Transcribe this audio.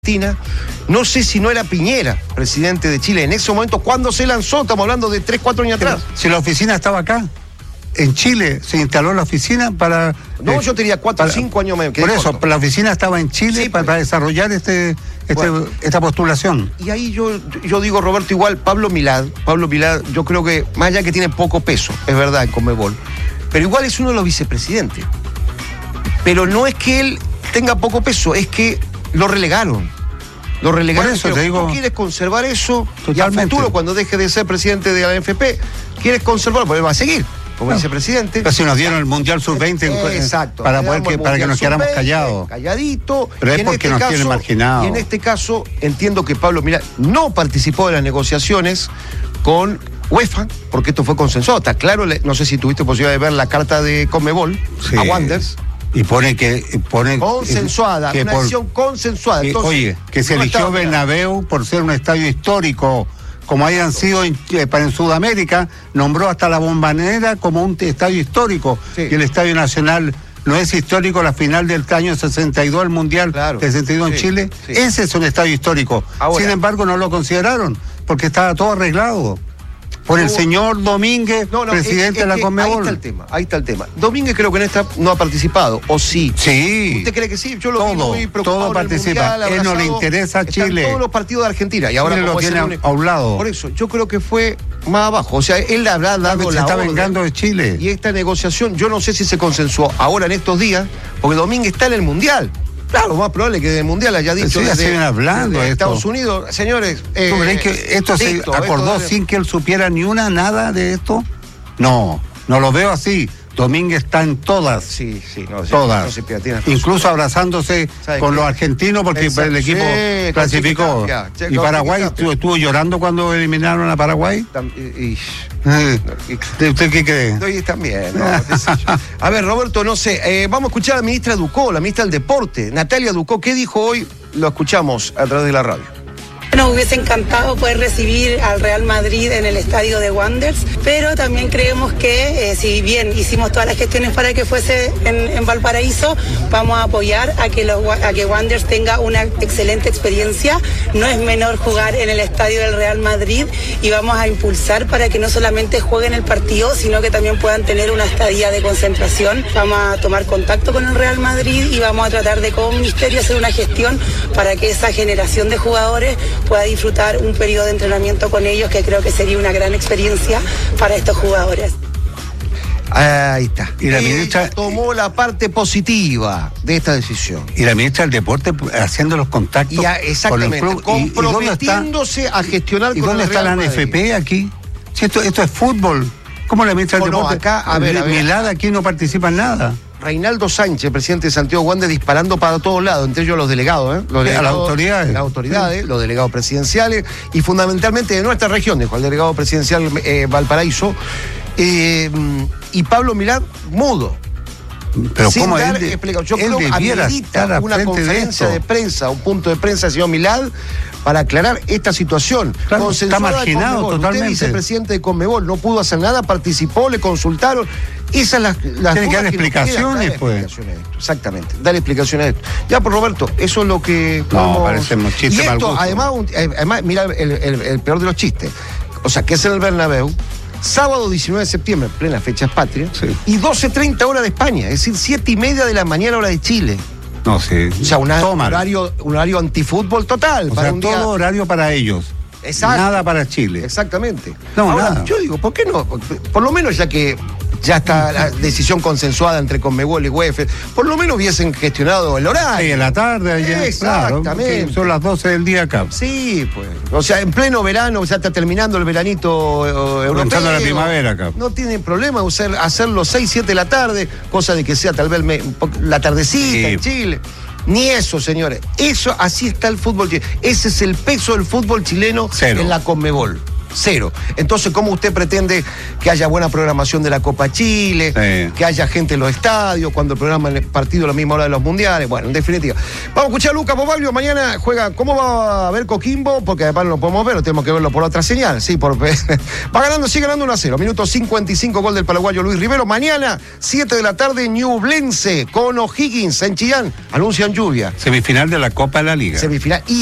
No sé si no era Piñera, presidente de Chile, en ese momento, cuando se lanzó, estamos hablando de 3, 4 años atrás. Si la oficina estaba acá, en Chile, se instaló la oficina para... No, yo tenía 4 o 5 años menos. Por eso, la oficina estaba en Chile, sí, para desarrollar esta postulación. Y ahí yo digo, Roberto, igual, Pablo Milad, yo creo que, más allá que tiene poco peso, es verdad, en Conmebol, pero igual es uno de los vicepresidentes. Pero no es que él tenga poco peso, es que lo relegaron. Por eso te digo, tú quieres conservar eso totalmente. Y al futuro, cuando deje de ser presidente de la ANFP, quieres conservarlo, porque va a seguir como vicepresidente. Pero si nos dieron el Mundial Sub-20 exacto, para que nos quedáramos callados. Calladito. Pero es porque nos tienen marginados. Y en este caso, entiendo que Pablo Milad no participó de las negociaciones con UEFA, porque esto fue consensuado. Está claro, no sé si tuviste posibilidad de ver la carta de Conmebol a Wanderers. Y pone consensuada, una acción consensuada. Entonces, oye, que se eligió Bernabéu por ser un estadio histórico, como hayan sido en Sudamérica, nombró hasta la Bombonera como un estadio histórico. Sí. Y el Estadio Nacional no es histórico, la final del año 62, el Mundial 62 en Chile. Sí. Ese es un estadio histórico. Ahora, sin embargo, no lo consideraron, porque estaba todo arreglado. Por el señor Domínguez, presidente de la Conmebol. Ahí está el tema. Domínguez creo que en esta no ha participado, ¿o sí? Sí. ¿Usted cree que sí? Yo lo vi muy preocupado. Todo participa. Mundial, él no le interesa a Chile. Todos los partidos de Argentina. Y ahora lo tiene a un lado. Por eso, yo creo que fue más abajo. O sea, él habrá dado se está vengando de Chile. Y esta negociación, yo no sé si se consensuó ahora en estos días, porque Domínguez está en el Mundial. Claro, lo más probable es que del Mundial haya dicho hablando de Estados Unidos. Señores, ¿tú crees que esto se acordó sin que él supiera ni nada de esto? No lo veo así. Domínguez está en todas. Sí, todas. Incluso abrazándose con los argentinos porque el equipo clasificó. Y Paraguay estuvo llorando cuando eliminaron a Paraguay. ¿Usted qué cree? Estoy también. A ver, Roberto, no sé. Vamos a escuchar a la ministra Ducó, la ministra del Deporte, Natalia Ducó. ¿Qué dijo hoy? Lo escuchamos a través de la radio. Nos hubiese encantado poder recibir al Real Madrid en el estadio de Wanderers, pero también creemos que si bien hicimos todas las gestiones para que fuese en Valparaíso, vamos a apoyar a que Wanderers tenga una excelente experiencia. No es menor jugar en el estadio del Real Madrid y vamos a impulsar para que no solamente jueguen el partido, sino que también puedan tener una estadía de concentración. Vamos a tomar contacto con el Real Madrid y vamos a tratar de como ministerio hacer una gestión para que esa generación de jugadores pueda disfrutar un periodo de entrenamiento con ellos, que creo que sería una gran experiencia para estos jugadores. Ahí está. Y la ministra tomó la parte positiva de esta decisión. Y la ministra del Deporte haciendo los contactos con el club, comprometiéndose a gestionar. ¿Y dónde está la ANFP aquí? Si esto es fútbol. ¿Cómo la ministra del Deporte? Acá, a ver. Milad aquí no participa en nada. Reinaldo Sánchez, presidente de Santiago Wanderers, disparando para todos lados, entre ellos los delegados, las autoridades, los delegados presidenciales y fundamentalmente de nuestra región, dijo el delegado presidencial Valparaíso, y Pablo Milad mudo. Pero sin ¿cómo dar explicación? Yo creo que amerita una conferencia de prensa, un punto de prensa, señor Milad, para aclarar esta situación. Claro, está marginado totalmente. Usted, vicepresidente de Conmebol, no pudo hacer nada, participó, le consultaron. Esas las tiene que dar explicaciones, pues. Exactamente, dar explicaciones a esto. Ya, pues, Roberto, eso es lo que... parece un chiste mal gusto. Además, mira el peor de los chistes. O sea, que es en el Bernabéu, sábado 19 de septiembre, en plena fechas patrias, y 12:30 hora de España, es decir, 7:30 de la mañana hora de Chile. No sé. O sea, un horario antifútbol total. O sea, todo horario para ellos. Exacto. Nada para Chile. Exactamente. Ahora, nada. Yo digo, ¿por qué no? Por lo menos ya que ya está la decisión consensuada entre Conmebol y UEFA, por lo menos hubiesen gestionado el horario. Sí, en la tarde. Allá, exactamente. Claro, son las 12 del día acá. Sí, pues. O sea, en pleno verano, ya está terminando el veranito europeo. Comenzando la primavera acá. No tienen problema hacerlo 6, 7 de la tarde, cosa de que sea tal vez la tardecita en Chile. Ni eso, señores. Así está el fútbol chileno. Ese es el peso del fútbol chileno en la Conmebol. Cero. Entonces, ¿cómo usted pretende que haya buena programación de la Copa Chile, que haya gente en los estadios, cuando el programa el partido a la misma hora de los mundiales? Bueno, en definitiva. Vamos a escuchar a Lucas Bobaglio. Mañana juega. ¿Cómo va a ver Coquimbo? Porque además no lo podemos ver, tenemos que verlo por otra señal. Sí, va ganando, sigue ganando 1-0. Minuto 55, gol del paraguayo Luis Rivero. Mañana, 7 de la tarde, Ñublense con O'Higgins en Chillán. Anuncian lluvia. Semifinal de la Copa de la Liga. Semifinal.